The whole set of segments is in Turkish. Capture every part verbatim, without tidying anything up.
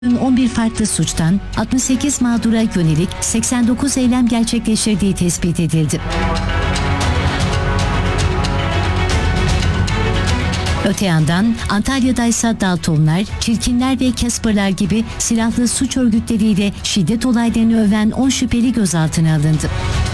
on bir farklı suçtan altmış sekiz mağdura yönelik seksen dokuz eylem gerçekleştirdiği tespit edildi. Öte yandan Antalya'da ise Daltonlar, Çirkinler ve Casper'lar gibi silahlı suç örgütleriyle şiddet olaylarını öven on şüpheli gözaltına alındı.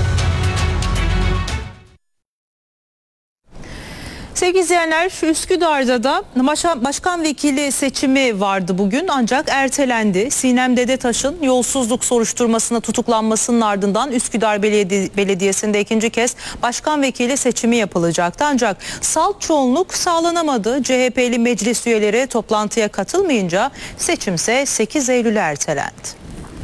Sevgili izleyenler, Üsküdar'da da başkan vekili seçimi vardı bugün ancak ertelendi. Sinem Dedetaş'ın yolsuzluk soruşturmasına tutuklanmasının ardından Üsküdar Belediye, Belediyesi'nde ikinci kez başkan vekili seçimi yapılacaktı. Ancak salt çoğunluk sağlanamadı. C H P'li meclis üyeleri toplantıya katılmayınca seçimse sekiz Eylül'e ertelendi.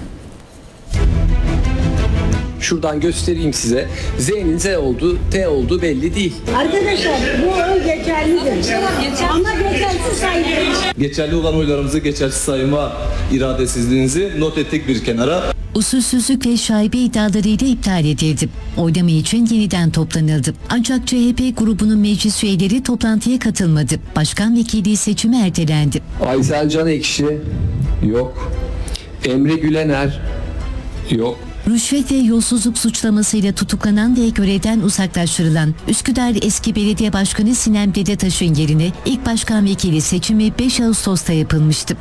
Şuradan göstereyim size. Z'nin Z olduğu, T olduğu belli değil. Arkadaşlar bu oy geçerlidir. Ama geçersiz sayılır. Geçerli olan oylarımızı geçersiz sayma iradesizliğinizi not ettik bir kenara. Usulsüzlük ve şaibe iddialarıyla iptal edildi. Oylama için yeniden toplanıldı. Ancak C H P grubunun meclis üyeleri toplantıya katılmadı. Başkan vekili seçimi ertelendi. Aysel Can Ekşi yok. Emre Gülener yok. Rüşvet ve yolsuzluk suçlamasıyla tutuklanan ve görevden uzaklaştırılan Üsküdar eski belediye başkanı Sinem Dedetaş'ın yerine ilk başkan vekili seçimi beş Ağustos'ta yapılmıştı.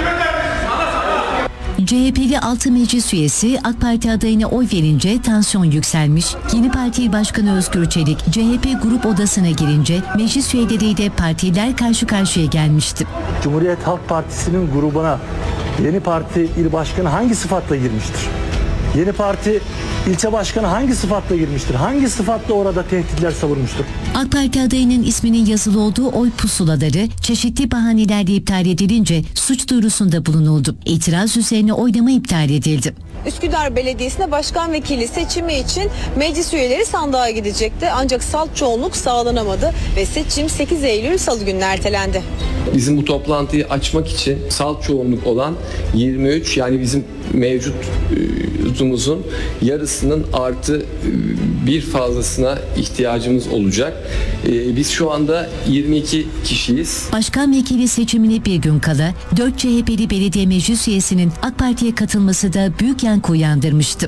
C H P'li altı meclis üyesi AK Parti adayına oy verince tansiyon yükselmiş. Yeni Parti Başkanı Özgür Çelik C H P grup odasına girince meclis üyeleriyle partiler karşı karşıya gelmişti. Cumhuriyet Halk Partisi'nin grubuna yeni parti il başkanı hangi sıfatla girmiştir? Yeni parti ilçe başkanı hangi sıfatla girmiştir? Hangi sıfatla orada tehditler savurmuştur? AK Parti adayının isminin yazılı olduğu oy pusulaları çeşitli bahanelerle iptal edilince suç duyurusunda bulunuldu. İtiraz üzerine oylama iptal edildi. Üsküdar Belediyesi'ne başkan vekili seçimi için meclis üyeleri sandığa gidecekti. Ancak salt çoğunluk sağlanamadı ve seçim sekiz Eylül Salı gününe ertelendi. Bizim bu toplantıyı açmak için salt çoğunluk olan yirmi üç, yani bizim mevcutumuzun yarısının artı bir fazlasına ihtiyacımız olacak. Biz şu anda yirmi iki kişiyiz. Başkan vekili seçimine bir gün kala dört C H P'li belediye meclis üyesinin AK Parti'ye katılması da büyük yankı uyandırmıştı.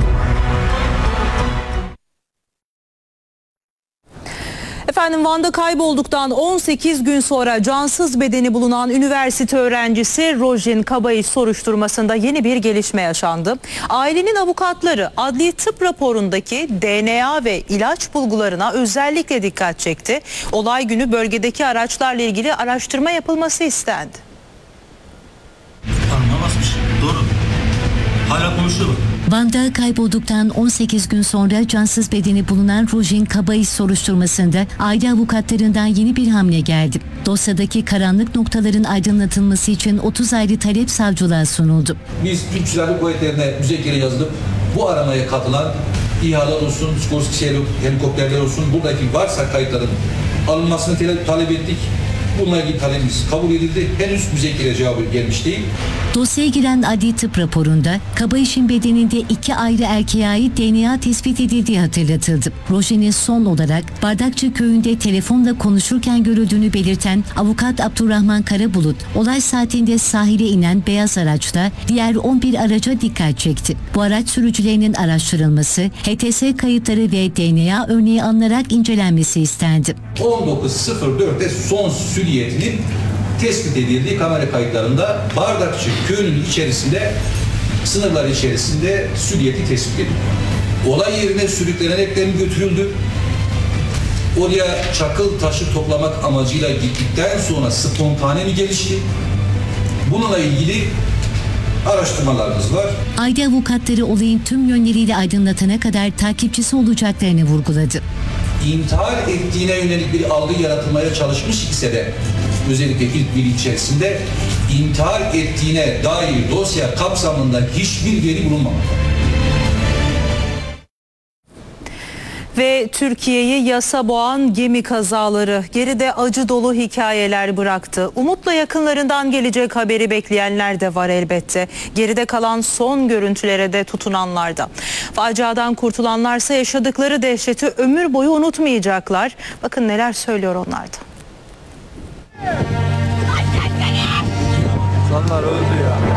Efendim, Van'da kaybolduktan on sekiz gün sonra cansız bedeni bulunan üniversite öğrencisi Rojin Kabayiş soruşturmasında yeni bir gelişme yaşandı. Ailenin avukatları adli tıp raporundaki D N A ve ilaç bulgularına özellikle dikkat çekti. Olay günü bölgedeki araçlarla ilgili araştırma yapılması istendi. Anlamazmış. Doğru. Hala konuşuyor mu? Van'da kaybolduktan on sekiz gün sonra cansız bedeni bulunan Rojin Kabayiş soruşturmasında aile avukatlarından yeni bir hamle geldi. Dosyadaki karanlık noktaların aydınlatılması için otuz ayrı talep savcılığa sunuldu. Biz Türk Silahlı Kuvvetleri'ne müzekkere yazılıp bu aramaya katılan İHA'lar olsun, Skorsky helikopterler olsun, buradaki varsa kayıtların alınmasını talep ettik. Bununla ilgili talebimiz kabul edildi. Henüz müzekkere cevabı gelmiş değil. Dosyaya giren adli tıp raporunda Kabayiş'in bedeninde iki ayrı erkeğe ait D N A tespit edildiği hatırlatıldı. Rojin'in son olarak Bardakçı köyünde telefonla konuşurken görüldüğünü belirten avukat Abdurrahman Karabulut, olay saatinde sahile inen beyaz araçla diğer on bir araca dikkat çekti. Bu araç sürücülerinin araştırılması, H T S kayıtları ve D N A örneği alınarak incelenmesi istendi. on dokuz sıfır dörtte son süriyetinin tespit edildiği kamera kayıtlarında Bardakçı köyünün içerisinde, sınırlar içerisinde süriyeti tespit edildi. Olay yerine sürüklenerekten götürüldü. Oraya çakıl taşı toplamak amacıyla gittikten sonra spontane mi gelişti? Bununla ilgili araştırmalarımız var. Aile avukatları olayın tüm yönleriyle aydınlatana kadar takipçisi olacaklarını vurguladı. İntihar ettiğine yönelik bir algı yaratılmaya çalışmış ise de özellikle ilk bir içerisinde intihar ettiğine dair dosya kapsamında hiçbir veri bulunmamaktadır. Ve Türkiye'yi yasa boğan gemi kazaları geride acı dolu hikayeler bıraktı. Umutla yakınlarından gelecek haberi bekleyenler de var elbette. Geride kalan son görüntülere de tutunanlar da. Faciadan kurtulanlarsa yaşadıkları dehşeti ömür boyu unutmayacaklar. Bakın neler söylüyor onlar da. İnsanlar öldü ya.